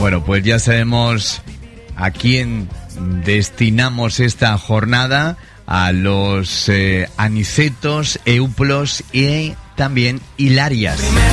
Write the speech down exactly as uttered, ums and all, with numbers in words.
Bueno, pues ya sabemos a quién destinamos esta jornada, a los eh, anicetos, euplos y también hilarias.